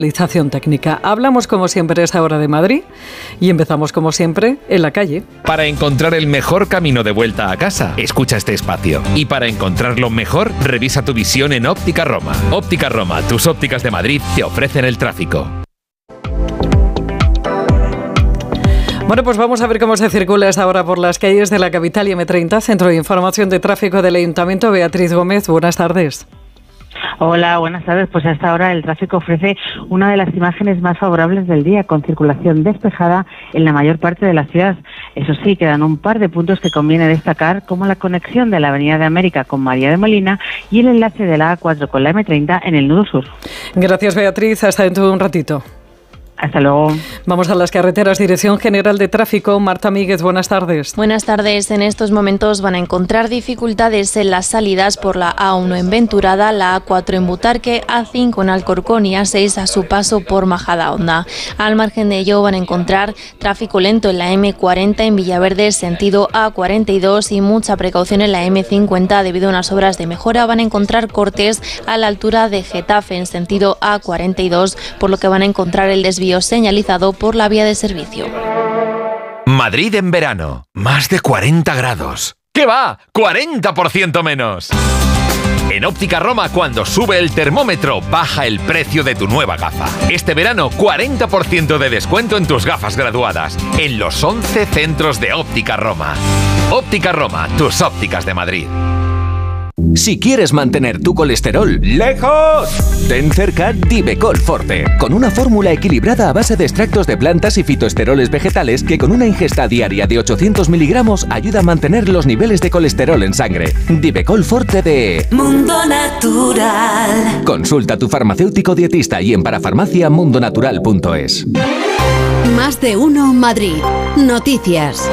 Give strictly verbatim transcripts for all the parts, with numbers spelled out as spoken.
Realización técnica. Hablamos como siempre a esa hora de Madrid y empezamos como siempre en la calle. Para encontrar el mejor camino de vuelta a casa, escucha este espacio. Y para encontrarlo mejor, revisa tu visión en Óptica Roma. Óptica Roma, tus ópticas de Madrid te ofrecen el tráfico. Bueno, pues vamos a ver cómo se circula esta hora por las calles de la capital y eme treinta, Centro de Información de Tráfico del Ayuntamiento. Beatriz Gómez, buenas tardes. Hola, buenas tardes. Pues hasta ahora el tráfico ofrece una de las imágenes más favorables del día, con circulación despejada en la mayor parte de la ciudad. Eso sí, quedan un par de puntos que conviene destacar, como la conexión de la Avenida de América con María de Molina y el enlace de la A cuatro con la eme treinta en el nudo sur. Gracias, Beatriz. Hasta dentro de un ratito. Hasta luego. Vamos a las carreteras. Dirección General de Tráfico. Marta Míguez, buenas tardes. Buenas tardes. En estos momentos van a encontrar dificultades en las salidas por la A uno en Venturada, la A cuatro en Butarque, A cinco en Alcorcón y A seis a su paso por Majadahonda. Al margen de ello van a encontrar tráfico lento en la eme cuarenta en Villaverde, sentido A cuarenta y dos, y mucha precaución en la eme cincuenta debido a unas obras de mejora. Van a encontrar cortes a la altura de Getafe en sentido A cuarenta y dos, por lo que van a encontrar el desvío señalizado por la vía de servicio. Madrid en verano, más de cuarenta grados. ¿Qué va? ¡cuarenta por ciento menos! En Óptica Roma, cuando sube el termómetro, baja el precio de tu nueva gafa. Este verano, cuarenta por ciento de descuento en tus gafas graduadas, en los once centros de Óptica Roma. Óptica Roma, tus ópticas de Madrid. Si quieres mantener tu colesterol lejos, ten cerca Divecol Forte, con una fórmula equilibrada a base de extractos de plantas y fitoesteroles vegetales que con una ingesta diaria de ochocientos miligramos ayuda a mantener los niveles de colesterol en sangre. Divecol Forte de Mundo Natural. Consulta a tu farmacéutico dietista y en parafarmacia mundonatural punto es. Más de uno Madrid. Noticias.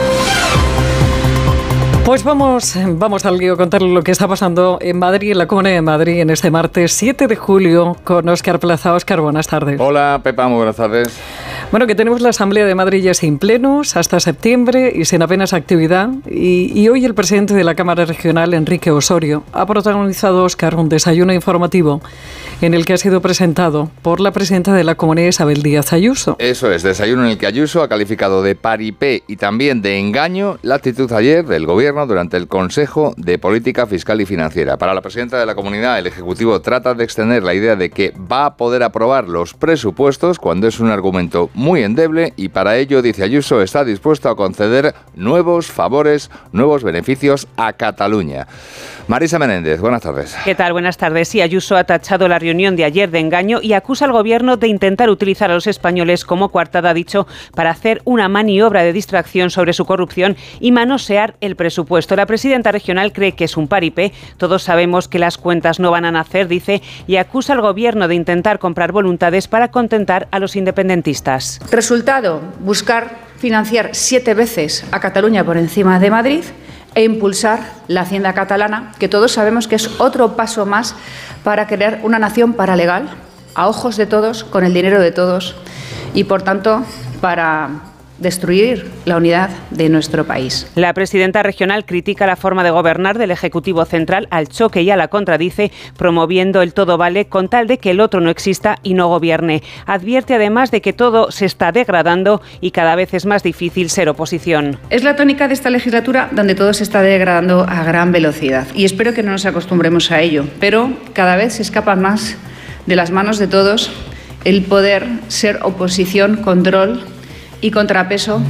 Pues vamos, vamos al lío, contarle lo que está pasando en Madrid, en la Comunidad de Madrid, en este martes siete de julio, con Óscar Plaza. Óscar, buenas tardes. Hola, Pepa, muy buenas tardes. Bueno, que tenemos la Asamblea de Madrid ya sin plenos hasta septiembre y sin apenas actividad. Y, y hoy el presidente de la Cámara Regional, Enrique Osorio, ha protagonizado, Óscar, un desayuno informativo en el que ha sido presentado por la presidenta de la Comunidad, Isabel Díaz Ayuso. Eso es, desayuno en el que Ayuso ha calificado de paripé y también de engaño la actitud ayer del Gobierno durante el Consejo de Política Fiscal y Financiera. Para la presidenta de la Comunidad, el Ejecutivo trata de extender la idea de que va a poder aprobar los presupuestos cuando es un argumento muy endeble y para ello, dice Ayuso, está dispuesto a conceder nuevos favores, nuevos beneficios a Cataluña. Marisa Menéndez, buenas tardes. ¿Qué tal? Buenas tardes. Sí, Ayuso ha tachado la reunión de ayer de engaño y acusa al Gobierno de intentar utilizar a los españoles como coartada, ha dicho, para hacer una maniobra de distracción sobre su corrupción y manosear el presupuesto. La presidenta regional cree que es un paripé. Todos sabemos que las cuentas no van a nacer, dice, y acusa al Gobierno de intentar comprar voluntades para contentar a los independentistas. Resultado, buscar financiar siete veces a Cataluña por encima de Madrid e impulsar la hacienda catalana, que todos sabemos que es otro paso más para crear una nación paralegal, a ojos de todos, con el dinero de todos, y por tanto para destruir la unidad de nuestro país. La presidenta regional critica la forma de gobernar del Ejecutivo Central, al choque y a la contradice, promoviendo el todo vale con tal de que el otro no exista y no gobierne. Advierte además de que todo se está degradando y cada vez es más difícil ser oposición. Es la tónica de esta legislatura donde todo se está degradando a gran velocidad y espero que no nos acostumbremos a ello, pero cada vez se escapa más de las manos de todos el poder ser oposición, control y contrapeso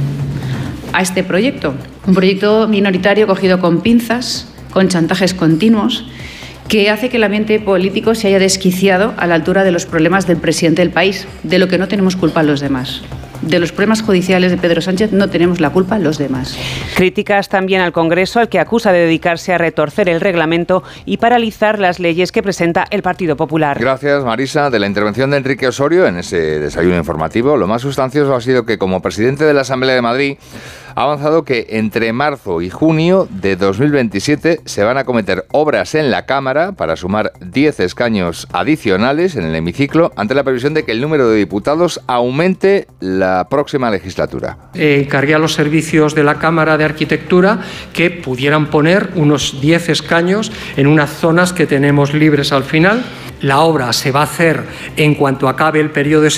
a este proyecto. Un proyecto minoritario cogido con pinzas, con chantajes continuos, que hace que el ambiente político se haya desquiciado a la altura de los problemas del presidente del país, de lo que no tenemos culpa los demás. De los problemas judiciales de Pedro Sánchez no tenemos la culpa los demás. Críticas también al Congreso, al que acusa de dedicarse a retorcer el reglamento y paralizar las leyes que presenta el Partido Popular. Gracias, Marisa. De la intervención de Enrique Osorio en ese desayuno informativo, lo más sustancioso ha sido que, como presidente de la Asamblea de Madrid, ha avanzado que entre marzo y junio de dos mil veintisiete se van a acometer obras en la Cámara para sumar diez escaños adicionales en el hemiciclo, ante la previsión de que el número de diputados aumente la próxima legislatura. Eh, encargué a los servicios de la Cámara de Arquitectura que pudieran poner unos diez escaños en unas zonas que tenemos libres al final. La obra se va a hacer en cuanto acabe el periodo de